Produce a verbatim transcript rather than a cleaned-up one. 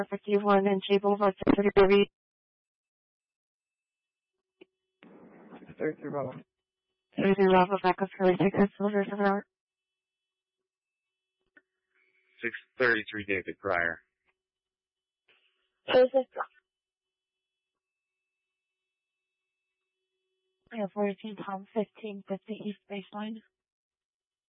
fifty-one and J Boulevard, thirty-three. thirty-three Bravo. thirty-three Bravo, backup Charlie Tiger, Soldier, seven hour. six thirty-three David Pryor. thirty-six. I have fourteen Tom, fifteen fifty East Baseline.